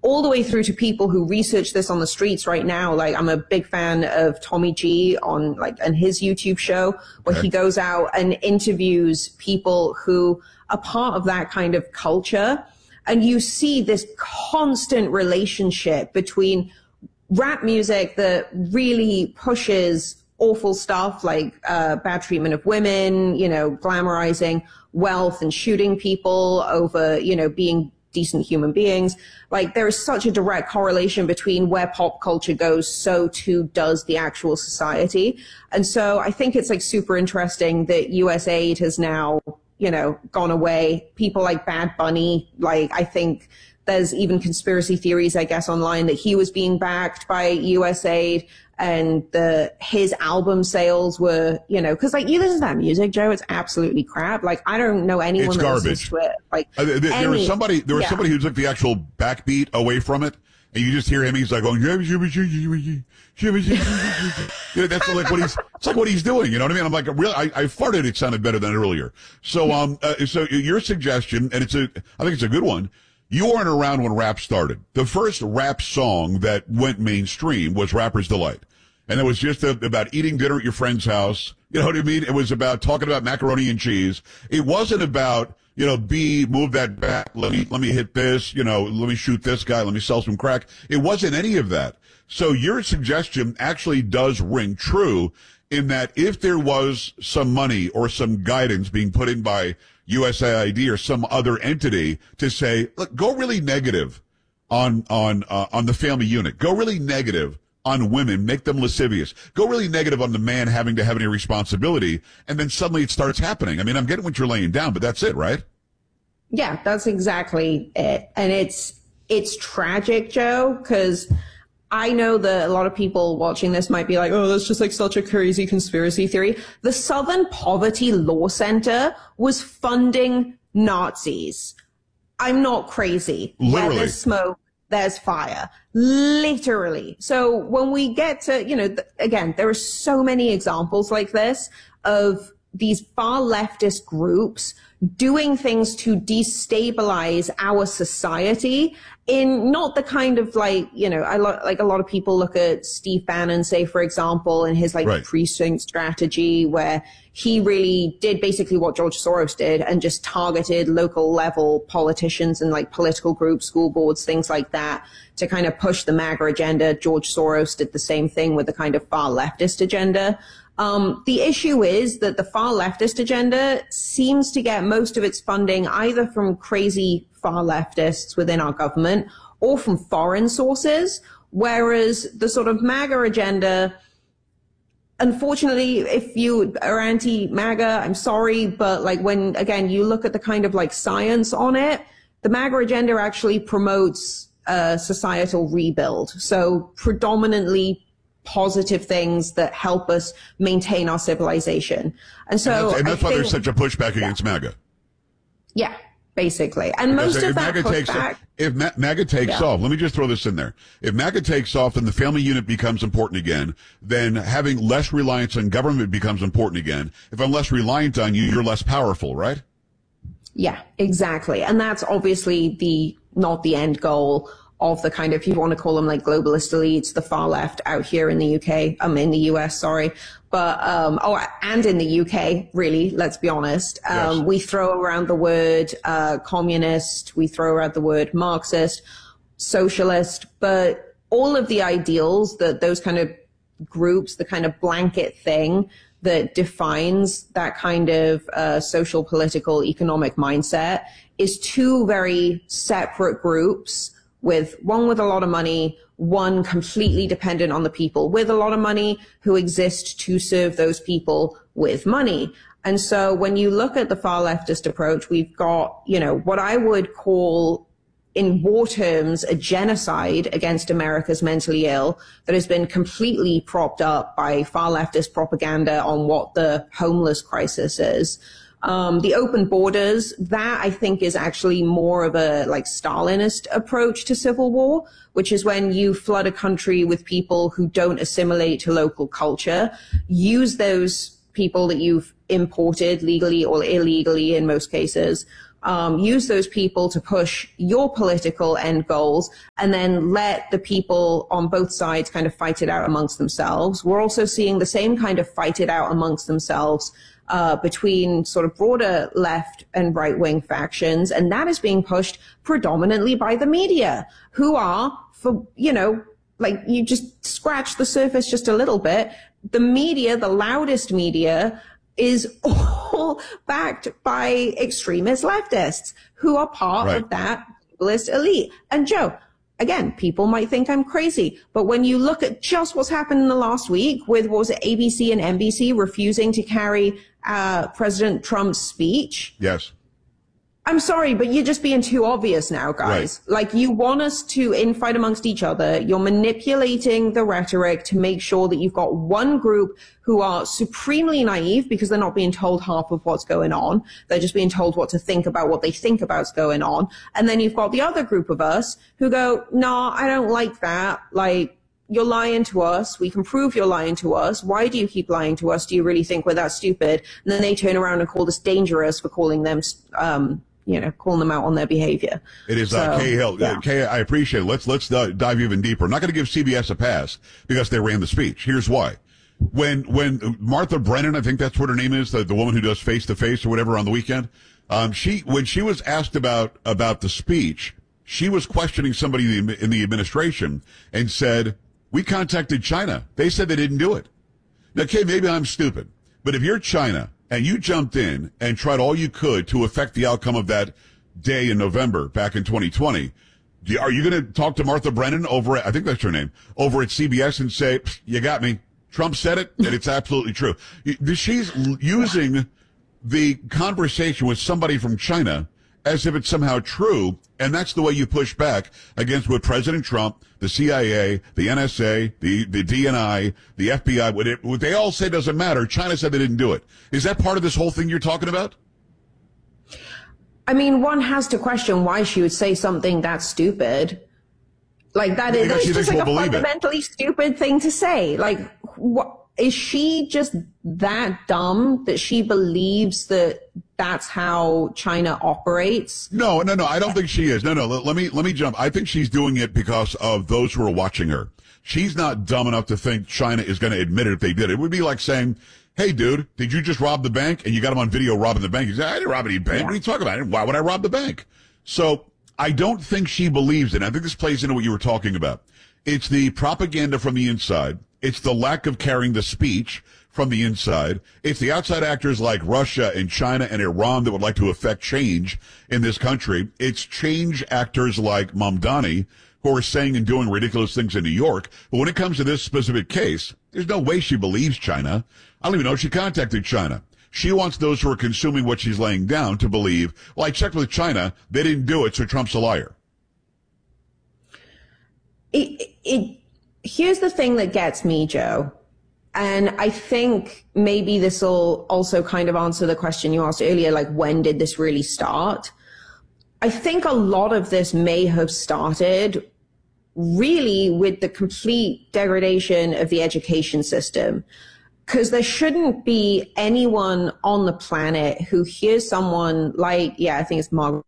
all the way through to people who research this on the streets right now. Like, I'm a big fan of Tommy G on and his YouTube show, where he goes out and interviews people who are part of that kind of culture. And you see this constant relationship between rap music that really pushes awful stuff like bad treatment of women, glamorizing wealth and shooting people over, being decent human beings. Like, there is such a direct correlation between where pop culture goes, so too does the actual society. And so I think it's super interesting that USAID has now, gone away. People like Bad Bunny, I think there's even conspiracy theories, I guess, online that he was being backed by USAID, and his album sales were, because you listen to that music, Joe, it's absolutely crap. I don't know anyone that listens to it. There was somebody who's the actual backbeat away from it, and you just hear him. He's going, that's what he's doing. You know what I mean? I'm like, really, I farted. It sounded better than earlier. So, so your suggestion, and I think it's a good one. You weren't around when rap started. The first rap song that went mainstream was Rapper's Delight. And it was just about eating dinner at your friend's house. You know what I mean? It was about talking about macaroni and cheese. It wasn't about, move that back. Let me hit this, let me shoot this guy. Let me sell some crack. It wasn't any of that. So your suggestion actually does ring true in that if there was some money or some guidance being put in by USAID or some other entity to say, look, go really negative on the family unit. Go really negative on women, make them lascivious. Go really negative on the man having to have any responsibility, and then suddenly it starts happening. I mean, I'm getting what you're laying down, but that's it, right? Yeah, that's exactly it. And it's tragic, Joe, because I know that a lot of people watching this might be like, oh, that's just such a crazy conspiracy theory. The Southern Poverty Law Center was funding Nazis. I'm not crazy. Literally. Where there's smoke, there's fire. Literally. So when we get to, again, there are so many examples like this of these far leftist groups doing things to destabilize our society in not the kind of a lot of people look at Steve Bannon, say, for example, and his precinct strategy, where he really did basically what George Soros did and just targeted local level politicians and political groups, school boards, things like that to kind of push the MAGA agenda. George Soros did the same thing with the kind of far leftist agenda. The issue is that the far leftist agenda seems to get most of its funding either from crazy far leftists within our government or from foreign sources, whereas the sort of MAGA agenda, unfortunately, if you are anti-MAGA, I'm sorry, but when, again, you look at the kind of science on it, the MAGA agenda actually promotes societal rebuild. So predominantly positive things that help us maintain our civilization. And so that's why there's such a pushback against MAGA. Yeah, basically. And because most of that pushback. If MAGA takes off, let me just throw this in there. If MAGA takes off and the family unit becomes important again, then having less reliance on government becomes important again. If I'm less reliant on you, you're less powerful, right? Yeah, exactly. And that's obviously not the end goal of the kind of, if you want to call them globalist elites, the far left out here in the UK, in the US, sorry. But, and in the UK, really, let's be honest. Yes. We throw around the word, communist, we throw around the word Marxist, socialist, but all of the ideals that those kind of groups, the kind of blanket thing that defines that kind of, social, political, economic mindset is two very separate groups, with one with a lot of money, one completely dependent on the people with a lot of money who exist to serve those people with money. And so when you look at the far leftist approach, we've got, what I would call in war terms, a genocide against America's mentally ill that has been completely propped up by far leftist propaganda on what the homeless crisis is. The open borders, that I think is actually more of a Stalinist approach to civil war, which is when you flood a country with people who don't assimilate to local culture, use those people that you've imported legally or illegally in most cases, use those people to push your political end goals, and then let the people on both sides kind of fight it out amongst themselves. We're also seeing the same kind of fight it out amongst themselves between sort of broader left and right-wing factions, and that is being pushed predominantly by the media, who are, for, you know, like, you just scratch the surface just a little bit. The media, the loudest media, is all backed by extremist leftists who are part of that globalist elite. And Joe, again, people might think I'm crazy, but when you look at just what's happened in the last week with, what was it, ABC and NBC refusing to carry President Trump's speech. Yes. I'm sorry, but you're just being too obvious now, guys. Right. Like, you want us to infight amongst each other. You're manipulating the rhetoric to make sure that you've got one group who are supremely naive because they're not being told half of what's going on. They're just being told what to think about what they think about's going on. And then you've got the other group of us who go, nah, I don't like that. Like, you're lying to us. We can prove you're lying to us. Why do you keep lying to us? Do you really think we're that stupid? And then they turn around and call us dangerous for calling them, calling them out on their behavior. It is Kay Hill. Yeah. Kay, I appreciate it. Let's dive even deeper. I'm not going to give CBS a pass because they ran the speech. Here's why. When Martha Brennan, I think that's what her name is, the woman who does Face to Face or whatever on the weekend, when she was asked about the speech, she was questioning somebody in the administration and said, we contacted China. They said they didn't do it. Now, Kay, maybe I'm stupid, but if you're China and you jumped in and tried all you could to affect the outcome of that day in November back in 2020, are you going to talk to Martha Brennan over at, I think that's her name, over at CBS and say, you got me. Trump said it, and it's absolutely true. She's using the conversation with somebody from China as if it's somehow true, and that's the way you push back against what President Trump, the CIA, the NSA, the DNI, the FBI, what they all say doesn't matter. China said they didn't do it. Is that part of this whole thing you're talking about? I mean, one has to question why she would say something that stupid. Like, that's just like a fundamentally stupid thing to say. Like, what, is she just that dumb that she believes that that's how China operates? No. I don't think she is. No. Let me jump. I think she's doing it because of those who are watching her. She's not dumb enough to think China is going to admit it if they did. It would be like saying, hey, dude, did you just rob the bank? And you got him on video robbing the bank. He said, I didn't rob any bank. Yeah. What are you talking about? Why would I rob the bank? So I don't think she believes it. I think this plays into what you were talking about. It's the propaganda from the inside. It's the lack of carrying the speech from the inside. It's the outside actors like Russia and China and Iran that would like to affect change in this country. It's change actors like Mamdani who are saying and doing ridiculous things in New York. But when it comes to this specific case, there's no way she believes China. I don't even know if she contacted China. She wants those who are consuming what she's laying down to believe, well, I checked with China. They didn't do it, so Trump's a liar. Here's the thing that gets me, Joe. And I think maybe this will also kind of answer the question you asked earlier, like, when did this really start? I think a lot of this may have started really with the complete degradation of the education system. Because there shouldn't be anyone on the planet who hears someone like, I think it's Margaret,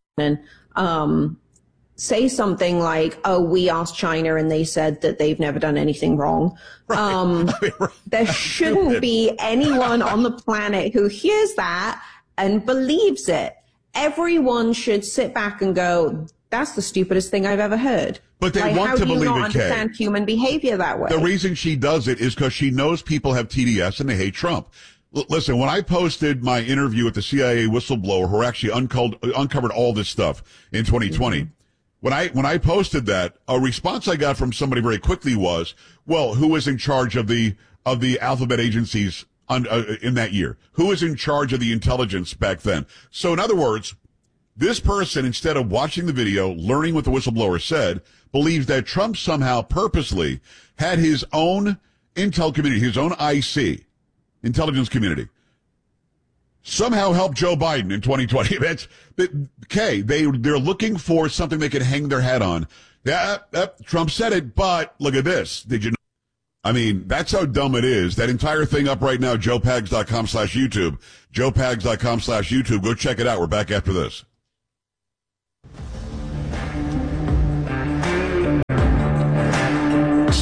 say something like, oh, we asked China and they said that they've never done anything wrong. There shouldn't be anyone on the planet who hears that and believes it. Everyone should sit back and go, that's the stupidest thing I've ever heard. But they want to believe it, Kay. How do you not understand human behavior that way? The reason she does it is because she knows people have TDS and they hate Trump. Listen, when I posted my interview with the CIA whistleblower who actually uncovered all this stuff in 2020, when I posted that, a response I got from somebody very quickly was, well, who was in charge of the alphabet agencies in that year? Who was in charge of the intelligence back then? So in other words, this person, instead of watching the video, learning what the whistleblower said, believes that Trump somehow purposely had his own intel community, his own IC, intelligence community, somehow help Joe Biden in 2020. They're looking for something they can hang their hat on. Trump said it, but look at this. Did you know? I mean, that's how dumb it is. That entire thing up right now, joepags.com/YouTube, joepags.com/YouTube. Go check it out. We're back after this.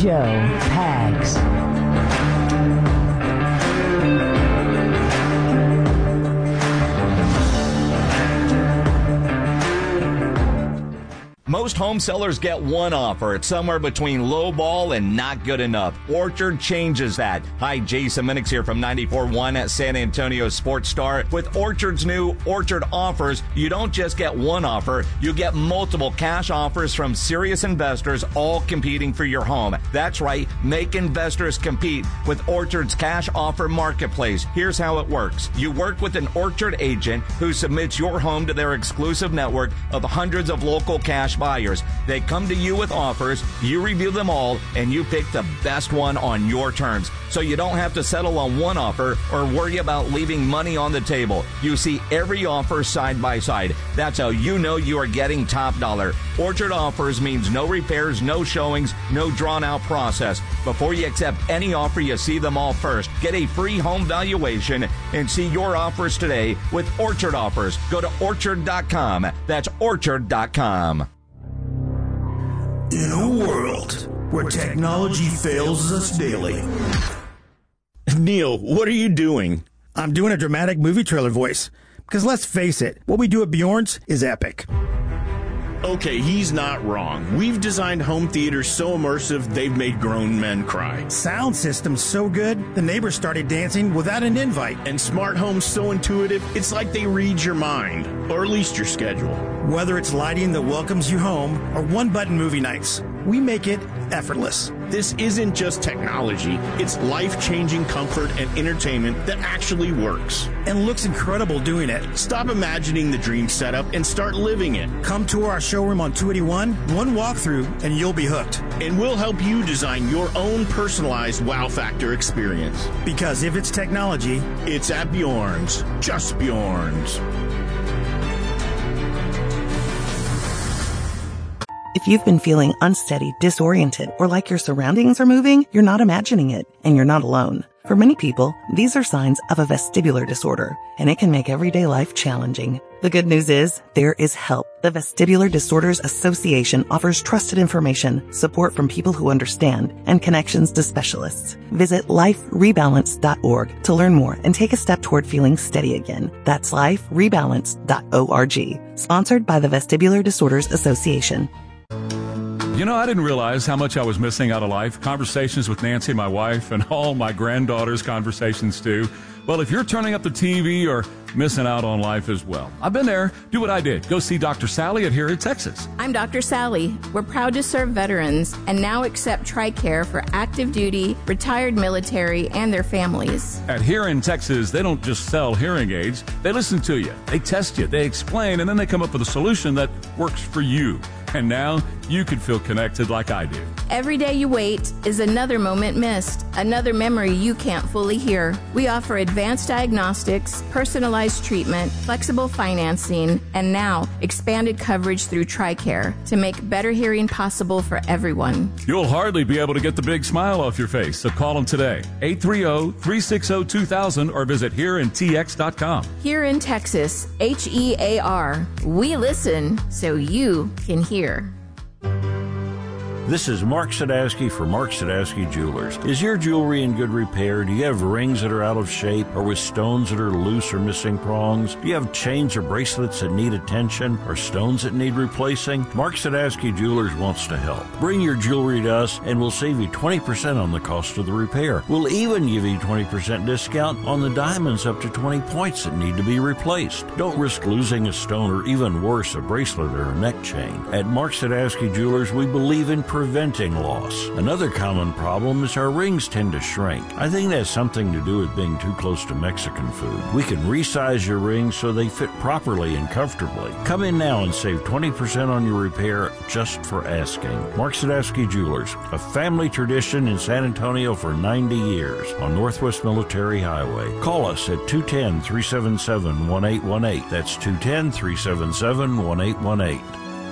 Joe Pags. Most home sellers get one offer. It's somewhere between low ball and not good enough. Orchard changes that. Hi, Jason Minix here from 94.1 at San Antonio Sports Star. With Orchard's new Orchard offers, you don't just get one offer, you get multiple cash offers from serious investors, all competing for your home. That's right, make investors compete with Orchard's cash offer marketplace. Here's how it works. You work with an Orchard agent who submits your home to their exclusive network of hundreds of local cash buyers. They come to you with offers, you review them all, and you pick the best one on your terms. So you don't have to settle on one offer or worry about leaving money on the table. You see every offer side by side. That's how you know you are getting top dollar. Orchard offers means no repairs, no showings, no drawn out process. Before you accept any offer, you see them all first. Get a free home valuation and see your offers today with Orchard offers. Go to orchard.com. That's orchard.com. In a world where technology fails us daily. Neil, what are you doing? I'm doing a dramatic movie trailer voice. Because let's face it, what we do at Bjorn's is epic. Okay, he's not wrong. We've designed home theaters so immersive, they've made grown men cry. Sound system's so good, the neighbors started dancing without an invite. And smart homes so intuitive, it's like they read your mind, or at least your schedule. Whether it's lighting that welcomes you home or one-button movie nights, we make it effortless. This isn't just technology, it's life-changing comfort and entertainment that actually works. And looks incredible doing it. Stop imagining the dream setup and start living it. Come tour our showroom on 281, one walkthrough, and you'll be hooked. And we'll help you design your own personalized wow factor experience. Because if it's technology, it's at Bjorn's. Just Bjorn's. If you've been feeling unsteady, disoriented, or like your surroundings are moving, you're not imagining it, and you're not alone. For many people, these are signs of a vestibular disorder, and it can make everyday life challenging. The good news is, there is help. The Vestibular Disorders Association offers trusted information, support from people who understand, and connections to specialists. Visit liferebalance.org to learn more and take a step toward feeling steady again. That's liferebalance.org. Sponsored by the Vestibular Disorders Association. You know, I didn't realize how much I was missing out of life. Conversations with Nancy, my wife, and all my granddaughters' conversations too. Well, if you're turning up the TV or missing out on life as well, I've been there. Do what I did. Go see Dr. Sally at Here in Texas. I'm Dr. Sally. We're proud to serve veterans and now accept TRICARE for active duty, retired military, and their families. At Here in Texas, they don't just sell hearing aids. They listen to you. They test you. They explain, and then they come up with a solution that works for you. And now you can feel connected like I do. Every day you wait is another moment missed, another memory you can't fully hear. We offer advanced diagnostics, personalized treatment, flexible financing, and now expanded coverage through TRICARE to make better hearing possible for everyone. You'll hardly be able to get the big smile off your face, so call them today. 830-360-2000 or visit HereInTX.com. Here in Texas, HEAR. We listen so you can hear. This is Mark Sadowski for Mark Sadowski Jewelers. Is your jewelry in good repair? Do you have rings that are out of shape or with stones that are loose or missing prongs? Do you have chains or bracelets that need attention or stones that need replacing? Mark Sadowski Jewelers wants to help. Bring your jewelry to us and we'll save you 20% on the cost of the repair. We'll even give you 20% discount on the diamonds up to 20 points that need to be replaced. Don't risk losing a stone or even worse, a bracelet or a neck chain. At Mark Sadowski Jewelers, we believe in preventing loss. Another common problem is our rings tend to shrink. I think that has something to do with being too close to Mexican food. We can resize your rings so they fit properly and comfortably. Come in now and save 20% on your repair just for asking. Mark Sadowski Jewelers, a family tradition in San Antonio for 90 years on Northwest Military Highway. Call us at 210-377-1818. That's 210-377-1818.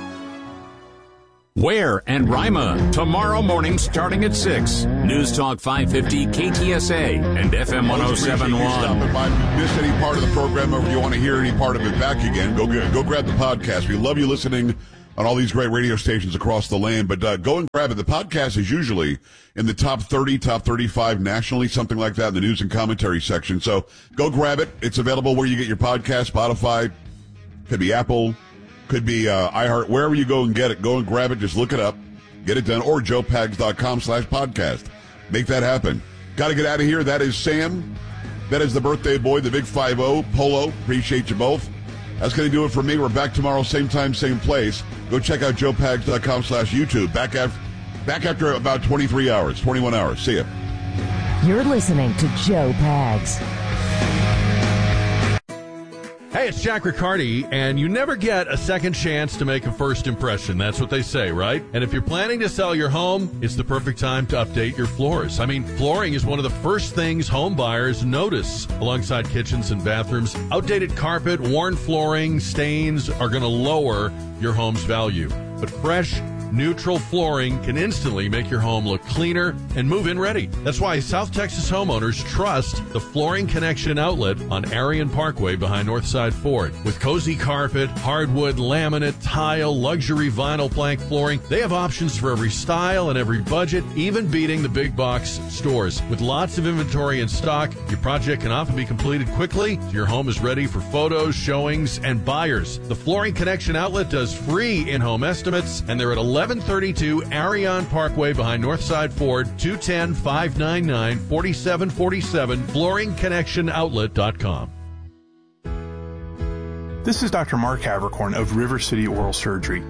Ware and Rima, tomorrow morning starting at 6. News Talk 550 KTSA and FM 107.1. If I missed any part of the program or if you want to hear any part of it back again, go grab the podcast. We love you listening on all these great radio stations across the land. But go and grab it. The podcast is usually in the top 30, top 35 nationally, something like that in the news and commentary section. So go grab it. It's available where you get your podcast, Spotify, could be Apple, could be iHeart, wherever you go and get it. Go and grab it. Just look it up. Get it done. Or joepags.com/podcast. Make that happen. Got to get out of here. That is Sam. That is the birthday boy, the big 5-0, Polo. Appreciate you both. That's going to do it for me. We're back tomorrow, same time, same place. Go check out joepags.com/YouTube. Back after about 23 hours, 21 hours. See ya. You're listening to Joe Pags. Hey, it's Jack Riccardi, and you never get a second chance to make a first impression. That's what they say, right? And if you're planning to sell your home, it's the perfect time to update your floors. I mean, flooring is one of the first things home buyers notice alongside kitchens and bathrooms. Outdated carpet, worn flooring, stains are going to lower your home's value. But fresh, neutral flooring can instantly make your home look cleaner and move-in ready. That's why South Texas homeowners trust the Flooring Connection outlet on Arion Parkway behind Northside Ford. With cozy carpet, hardwood, laminate, tile, luxury vinyl plank flooring, they have options for every style and every budget, even beating the big box stores. With lots of inventory in stock, your project can often be completed quickly, so your home is ready for photos, showings, and buyers. The Flooring Connection outlet does free in-home estimates, and they're at 1132 Arion Parkway behind Northside Ford, 210-599-4747, flooringconnectionoutlet.com. This is Dr. Mark Havercorn of River City Oral Surgery,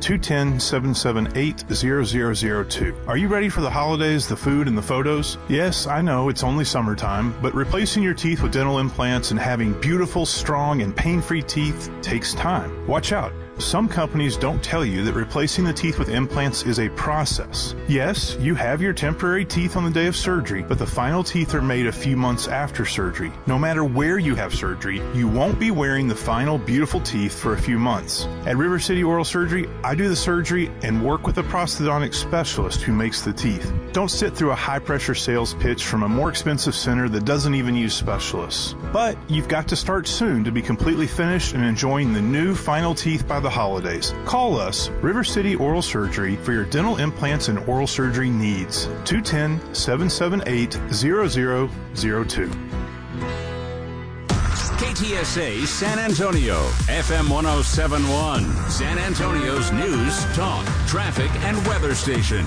210-778-0002. Are you ready for the holidays, the food, and the photos? Yes, I know it's only summertime, but replacing your teeth with dental implants and having beautiful, strong, and pain-free teeth takes time. Watch out. Some companies don't tell you that replacing the teeth with implants is a process. Yes, you have your temporary teeth on the day of surgery, but the final teeth are made a few months after surgery. No matter where you have surgery, you won't be wearing the final beautiful teeth for a few months. At River City Oral Surgery, I do the surgery and work with a prosthodontic specialist who makes the teeth. Don't sit through a high-pressure sales pitch from a more expensive center that doesn't even use specialists. But you've got to start soon to be completely finished and enjoying the new final teeth by the holidays. Call us, River City Oral Surgery, for your dental implants and oral surgery needs. 210-778-0002. KTSA San Antonio, FM 107.1, San Antonio's news, talk, traffic, and weather station.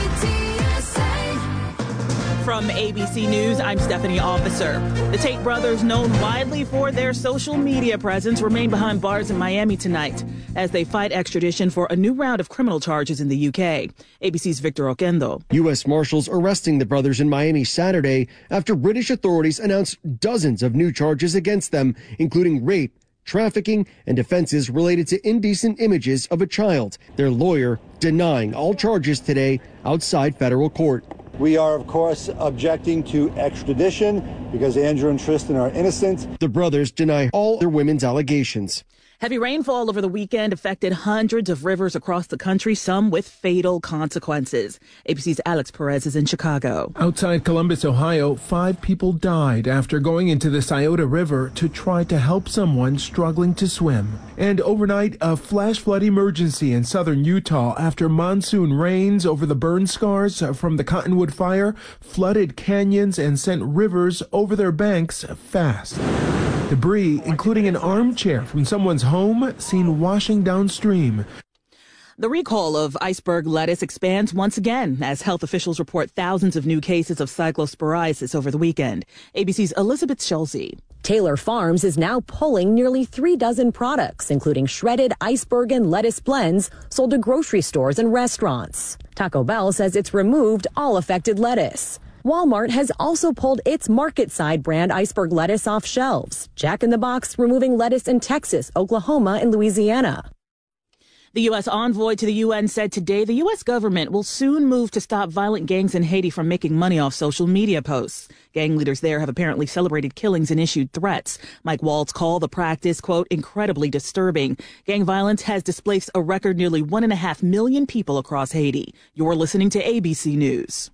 From ABC News, I'm Stephanie Officer. The Tate brothers, known widely for their social media presence, remain behind bars in Miami tonight as they fight extradition for a new round of criminal charges in the UK. ABC's Victor Oquendo. U.S. Marshals arresting the brothers in Miami Saturday after British authorities announced dozens of new charges against them, including rape, trafficking, and offenses related to indecent images of a child. Their lawyer denying all charges today outside federal court. We are, of course, objecting to extradition because Andrew and Tristan are innocent. The brothers deny all their women's allegations. Heavy rainfall over the weekend affected hundreds of rivers across the country, some with fatal consequences. ABC's Alex Perez is in Chicago. Outside Columbus, Ohio, 5 people died after going into the Scioto River to try to help someone struggling to swim. And overnight, a flash flood emergency in southern Utah after monsoon rains over the burn scars from the Cottonwood fire flooded canyons and sent rivers over their banks fast. Debris, including an armchair from someone's home, seen washing downstream. The recall of iceberg lettuce expands once again as health officials report thousands of new cases of cyclosporiasis over the weekend. ABC's Elizabeth Schulze. Taylor Farms is now pulling nearly 3 dozen products, including shredded iceberg and lettuce blends sold to grocery stores and restaurants. Taco Bell says it's removed all affected lettuce. Walmart has also pulled its market-side brand iceberg lettuce off shelves. Jack in the Box removing lettuce in Texas, Oklahoma, and Louisiana. The U.S. envoy to the UN said today the U.S. government will soon move to stop violent gangs in Haiti from making money off social media posts. Gang leaders there have apparently celebrated killings and issued threats. Mike Waltz called the practice, quote, incredibly disturbing. Gang violence has displaced a record nearly 1.5 million people across Haiti. You're listening to ABC News.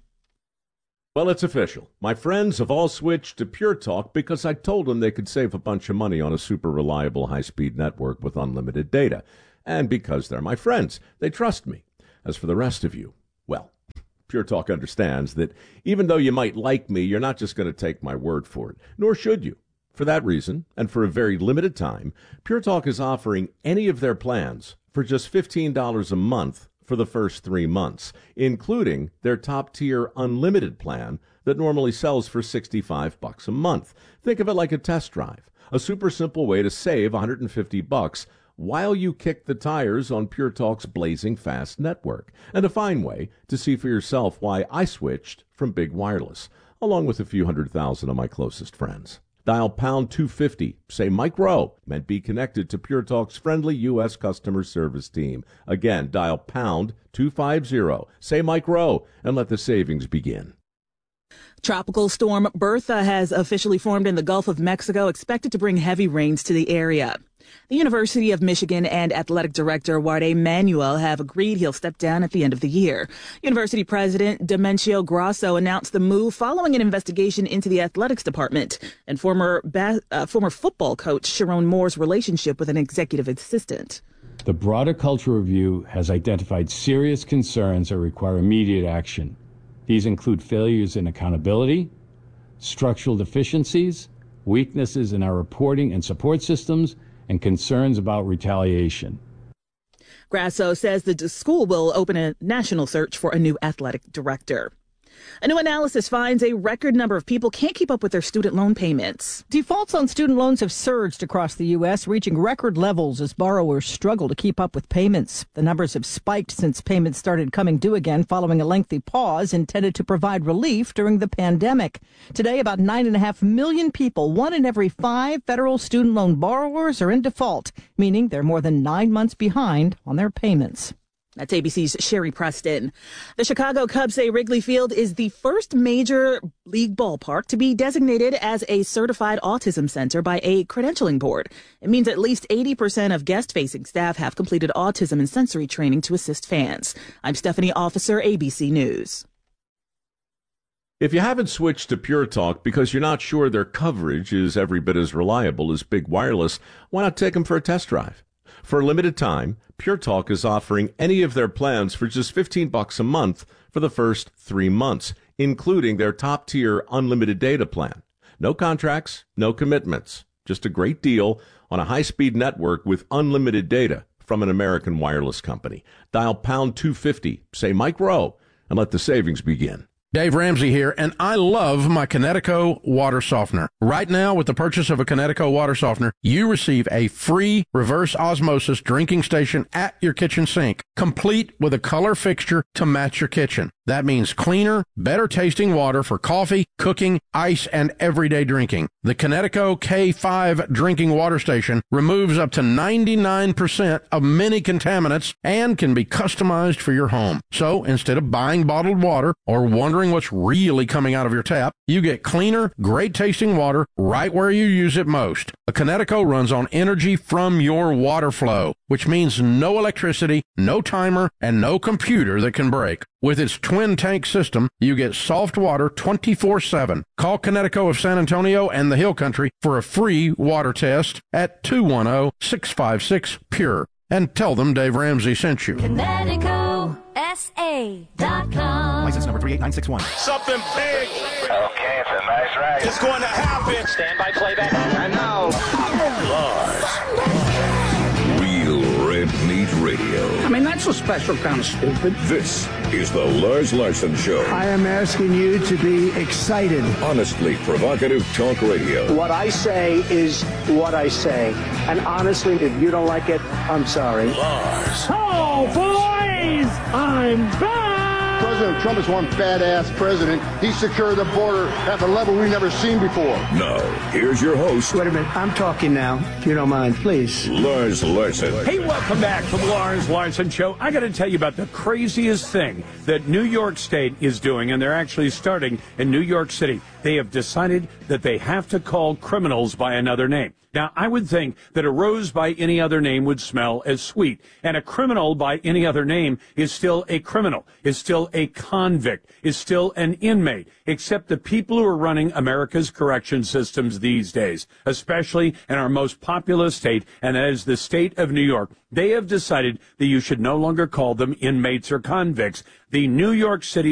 Well, it's official. My friends have all switched to Pure Talk because I told them they could save a bunch of money on a super reliable high-speed network with unlimited data. And because they're my friends, they trust me. As for the rest of you, well, Pure Talk understands that even though you might like me, you're not just going to take my word for it, nor should you. For that reason, and for a very limited time, Pure Talk is offering any of their plans for just $15 a month for the first 3 months, including their top-tier unlimited plan that normally sells for $65 a month. Think of it like a test drive, a super simple way to save $150 while you kick the tires on Pure Talk's blazing fast network, and a fine way to see for yourself why I switched from Big Wireless, along with a few 100,000 of my closest friends. Dial pound 250, say Mike Rowe, and be connected to Pure Talk's friendly U.S. customer service team. Again, dial pound 250, say Mike Rowe, and let the savings begin. Tropical storm Bertha has officially formed in the Gulf of Mexico, expected to bring heavy rains to the area. The University of Michigan and athletic director Warde Manuel have agreed he'll step down at the end of the year. University president Demencio Grasso announced the move following an investigation into the athletics department and former football coach Sharon Moore's relationship with an executive assistant. The broader culture review has identified serious concerns that require immediate action. These include failures in accountability, structural deficiencies, weaknesses in our reporting and support systems, and concerns about retaliation. Grasso says the school will open a national search for a new athletic director. A new analysis finds a record number of people can't keep up with their student loan payments. Defaults on student loans have surged across the U.S., reaching record levels as borrowers struggle to keep up with payments. The numbers have spiked since payments started coming due again following a lengthy pause intended to provide relief during the pandemic. Today, about 9.5 million people, 1 in every 5 federal student loan borrowers, are in default, meaning they're more than 9 months behind on their payments. That's ABC's Sherry Preston. The Chicago Cubs say Wrigley Field is the first major league ballpark to be designated as a certified autism center by a credentialing board. It means at least 80% of guest-facing staff have completed autism and sensory training to assist fans. I'm Stephanie Officer, ABC News. If you haven't switched to Pure Talk because you're not sure their coverage is every bit as reliable as Big Wireless, why not take them for a test drive? For a limited time, Pure Talk is offering any of their plans for just $15 a month for the first 3 months, including their top-tier unlimited data plan. No contracts, no commitments, just a great deal on a high-speed network with unlimited data from an American wireless company. Dial pound 250, say Mike Rowe, and let the savings begin. Dave Ramsey here, and I love my Connecticut water softener. Right now, with the purchase of a Connecticut water softener, you receive a free reverse osmosis drinking station at your kitchen sink, complete with a color fixture to match your kitchen. That means cleaner, better tasting water for coffee, cooking, ice, and everyday drinking. The Connecticut K5 drinking water station removes up to 99% of many contaminants and can be customized for your home. So instead of buying bottled water or wondering what's really coming out of your tap, you get cleaner, great tasting water right where you use it most. A Connecticut runs on energy from your water flow, which means no electricity, no timer, and no computer that can break. With its twin tank system, you get soft water 24/7. Call Connecticut of San Antonio and the Hill Country for a free water test at 210-656-PURE and tell them Dave Ramsey sent you. ConnecticutSA.com. License number 38961. Something big. Okay, it's a nice ride. It's going to happen. Stand by playback. And now, Real Red Meat Radio. I mean, that's a special kind of stupid. This is the Lars Larson Show. I am asking you to be excited. Honestly provocative talk radio. What I say is what I say. And honestly, if you don't like it, I'm sorry. Lars. Oh, boys! I'm back! President Trump is one badass president. He secured the border at the level we've never seen before. Now, here's your host. Wait a minute. I'm talking now. If you don't mind, please. Lars Larson. Hey, welcome back to the Lars Larson Show. I got to tell you about the craziest thing that New York State is doing, and they're actually starting in New York City. They have decided that they have to call criminals by another name. Now, I would think that a rose by any other name would smell as sweet, and a criminal by any other name is still a criminal, is still a convict, is still an inmate, except the people who are running America's correction systems these days, especially in our most populous state, and that is the state of New York. They have decided that you should no longer call them inmates or convicts. The New York City